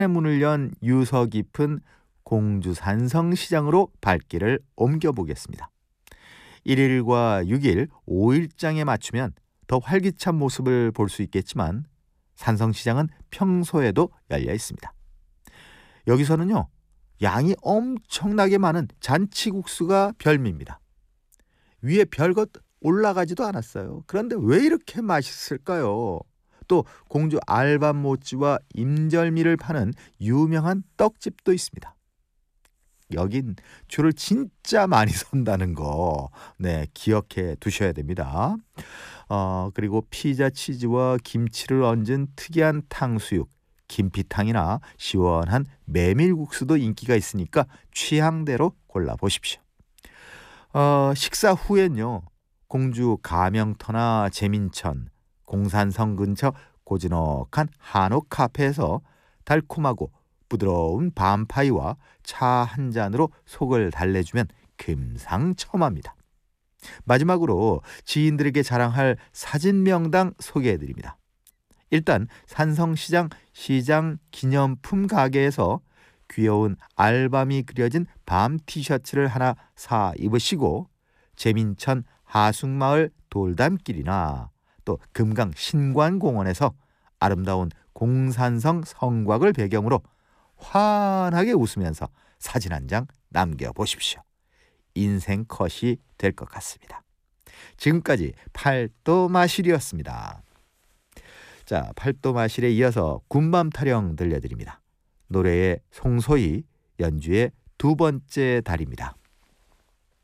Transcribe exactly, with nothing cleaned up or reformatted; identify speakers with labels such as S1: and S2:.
S1: 문을 연 유서 깊은 공주 산성시장으로 발길을 옮겨보겠습니다. 일 일과 육 일, 오 일장에 맞추면 더 활기찬 모습을 볼 수 있겠지만 산성시장은 평소에도 열려 있습니다. 여기서는요, 양이 엄청나게 많은 잔치국수가 별미입니다. 위에 별것 올라가지도 않았어요. 그런데 왜 이렇게 맛있을까요? 또 공주 알밤모찌와 임절미를 파는 유명한 떡집도 있습니다. 여긴 줄을 진짜 많이 선다는 거, 네, 기억해 두셔야 됩니다. 어, 그리고 피자 치즈와 김치를 얹은 특이한 탕수육, 김피탕이나 시원한 메밀국수도 인기가 있으니까 취향대로 골라보십시오. 어, 식사 후엔요, 공주 가명터나 재민천, 공산성 근처 고즈넉한 한옥 카페에서 달콤하고 부드러운 밤파이와 차 한 잔으로 속을 달래주면 금상첨화입니다. 마지막으로 지인들에게 자랑할 사진 명당 소개해드립니다. 일단 산성시장 시장 기념품 가게에서 귀여운 알밤이 그려진 밤 티셔츠를 하나 사 입으시고 재민천 하숙마을 돌담길이나 또 금강 신관공원에서 아름다운 공산성 성곽을 배경으로 환하게 웃으면서 사진 한 장 남겨보십시오. 인생 컷이 될 것 같습니다. 지금까지 팔도마실이었습니다. 자, 팔도마실에 이어서 군밤 타령 들려드립니다. 노래의 송소희, 연주의 두 번째 달입니다.